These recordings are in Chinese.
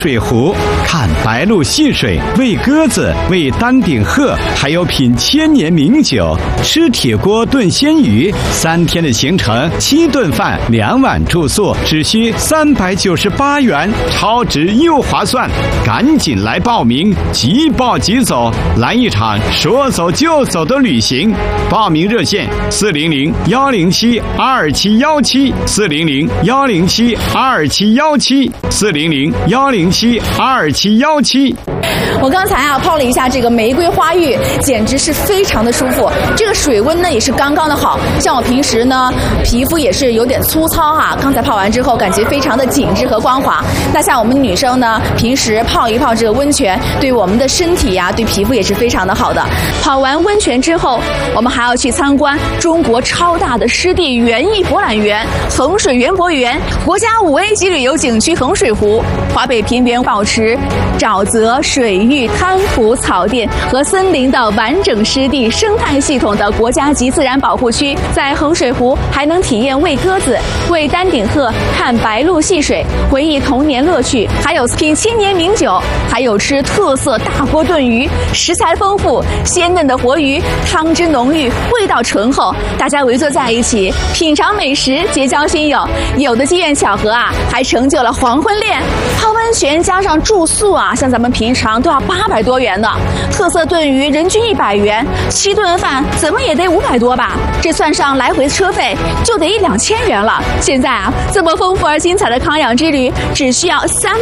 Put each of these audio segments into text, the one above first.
水湖看白鹭戏水，喂鸽子，喂丹顶鹤，还有品千年名酒，吃铁锅炖鲜鱼。3天的行程，7顿饭，2晚住宿，只需398元，超值又划算！赶紧来报名，即报即走，来一场说走就走的旅行。报名热线400-107-22717 400-107-22717 400-107-22717。 我刚才泡了一下这个玫瑰花浴，简直是非常的舒服。这个水温呢也是刚刚的好，像我平时呢皮肤也是有点粗糙刚才泡完之后感觉非常的紧致和光滑。那像我们女生呢，平时泡一泡这个温泉，对我们的身体对皮肤也是非常的好的。泡完温泉之后，我们还要去参观中国超大的湿地园艺博览园衡水园博园，国家5A 级旅游景区衡水湖，华北平原保持沼泽、水域、滩涂、草甸和森林的完整湿地生态系统的国家级自然保护区。在衡水湖还能体验喂鸽子、喂丹顶鹤、看白鹭戏水，回忆童年乐趣，还有品千年名酒，还有吃特色大锅炖鱼，食材丰富，鲜嫩的活鱼，汤汁浓郁，味道醇厚，大家围坐在一起品尝美食，结交新友。有的机缘巧合还成就了黄昏恋。泡温泉加上住宿像咱们平常都要800多元呢。特色炖鱼人均100元，7顿饭怎么也得500多吧？这算上来回车费就得1-2000元了。现在这么丰富而精彩的康养之旅，只需要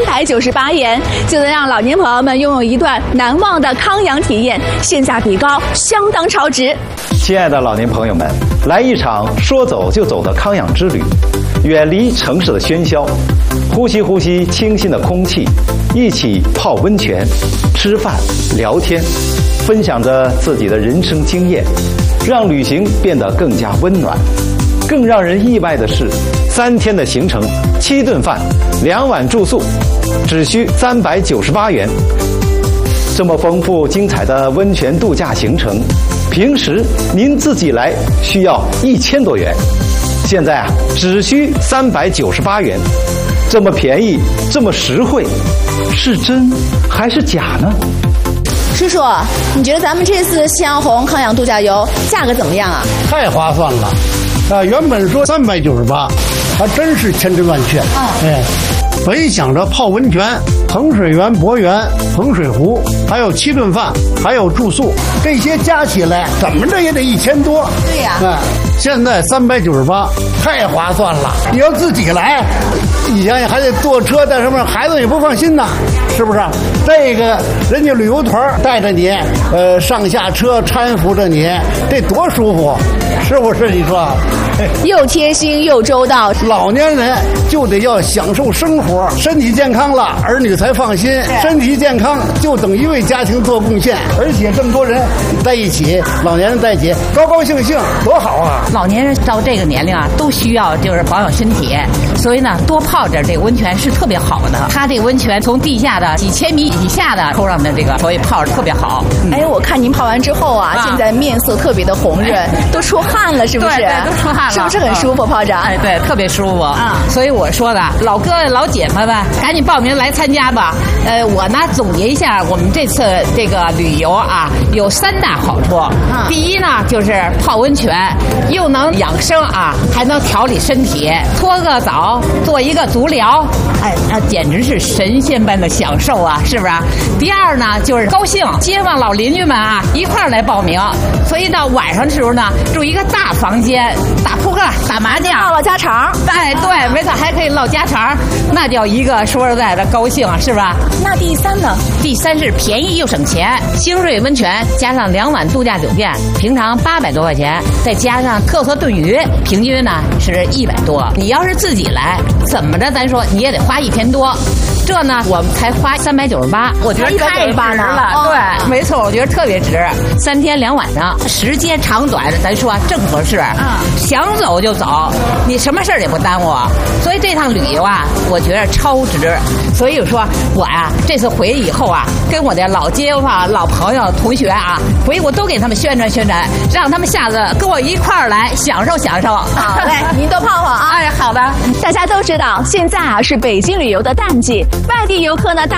398元，就能让老年朋友们拥有一段难忘的康养体验，性价比高，相当超值。 亲爱的老年朋友们，来一场说走就走的康养之旅，远离城市的喧嚣，呼吸呼吸清新的空气，一起泡温泉、吃饭、聊天，分享着自己的人生经验，让旅行变得更加温暖。更让人意外的是，3天的行程，7顿饭，2晚住宿，只需398元。这么丰富精彩的温泉度假行程，平时您自己来需要1000多元，现在只需398元，这么便宜，这么实惠，是真还是假呢？ 叔叔，你觉得咱们这次夕阳红康养度假游价格怎么样太划算了原本说398，还真是千真万确。本想着泡温泉、衡水园博园、衡水湖，还有7顿饭，还有住宿，这些加起来怎么着也得1000多。 对呀。 现在398，太划算了。你要自己来，以前还得坐车在上面，孩子也不放心呐，是不是？这个人家旅游团带着你，上下车搀扶着你，这多舒服，是不是？你说？ 又贴心又周到。 老年人就得要享受生活，身体健康了，儿女才放心。身体健康就等于为家庭做贡献，而且这么多人在一起，老年人在一起，高高兴兴，多好啊！ 老年人到这个年龄都需要就是保养身体，所以呢，多泡点这个温泉是特别好的。它这个温泉从地下的几千米以下的抽上的这个，所以泡着特别好。 我看您泡完之后现在面色特别的红润，都出汗了，是不是？ 对，都出汗了， 是不是很舒服泡着？ 对，特别舒服。所以我说的，老哥老姐们们，赶紧报名来参加吧。我呢总结一下，我们这次这个旅游有3大好处。第一呢，就是泡温泉，又能养生还能调理身体，搓个澡，做一个足疗，那简直是神仙般的享受是不是？第二呢，就是高兴，街坊老邻居们一块儿来报名，所以到晚上的时候呢，住一个大房间，打扑克、打麻将， 唠家常。 对，没错，还可以唠家常，那叫一个说实在的高兴，是吧？ 那第3呢？ 第3是便宜又省钱，星瑞温泉加上2晚度假酒店，平常800多块钱，再加上特色炖鱼，平均呢是100多。你要是自己来，怎么着咱说你也得花1000多。这呢，我们才花398，我觉得太值了。对，没错，我觉得特别值。3天2晚上，时间长短咱说正合适。想走就走，你什么事儿也不耽误。所以这趟旅游我觉得超值。所以说我这次回以后跟我的老街坊、老朋友、同学回我都给他们宣传宣传，让他们下次跟我一块儿来享受享受。 好嘞，您多泡泡好的。 大家都知道，现在是北京旅游的淡季。 外地游客呢，大